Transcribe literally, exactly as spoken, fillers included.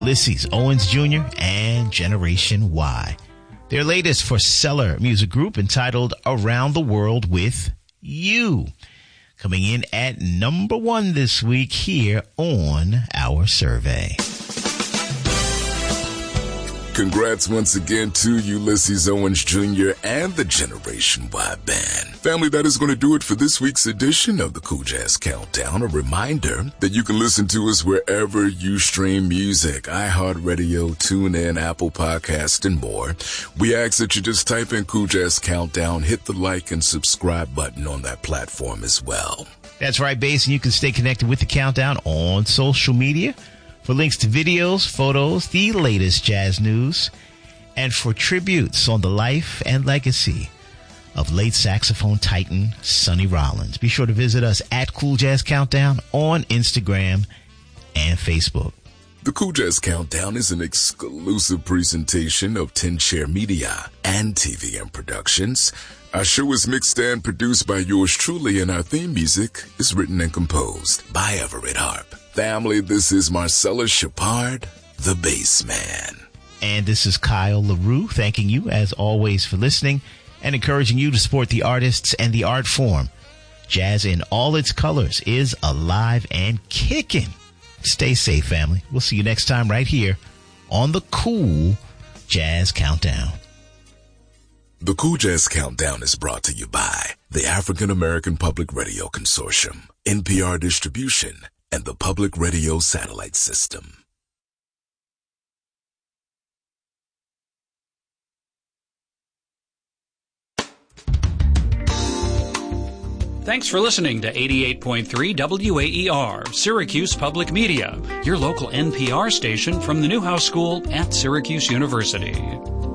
Ulysses Owens Junior and Generation Y. Their latest for Cellar Music Group entitled Around the World with You. Coming in at number one this week here on our survey. Congrats once again to Ulysses Owens Junior and the Generation Y Band. Family, that is going to do it for this week's edition of the Cool Jazz Countdown. A reminder that you can listen to us wherever you stream music, iHeartRadio, TuneIn, Apple Podcast, and more. We ask that you just type in Cool Jazz Countdown, hit the like and subscribe button on that platform as well. That's right, Bass, and you can stay connected with the Countdown on social media. For links to videos, photos, the latest jazz news, and for tributes on the life and legacy of late saxophone titan Sonny Rollins. Be sure to visit us at Cool Jazz Countdown on Instagram and Facebook. The Cool Jazz Countdown is an exclusive presentation of ten Chair Media and T V M Productions. Our show is mixed and produced by yours truly, and our theme music is written and composed by Everett Harp. Family, this is Marcellus Shepard, the bass man. And this is Kyle LaRue, thanking you as always for listening and encouraging you to support the artists and the art form. Jazz in all its colors is alive and kicking. Stay safe, family. We'll see you next time right here on the Cool Jazz Countdown. The Cool Jazz Countdown is brought to you by the African American Public Radio Consortium, N P R Distribution, and the Public Radio Satellite System. Thanks for listening to eighty-eight point three W A E R, Syracuse Public Media, your local N P R station from the Newhouse School at Syracuse University.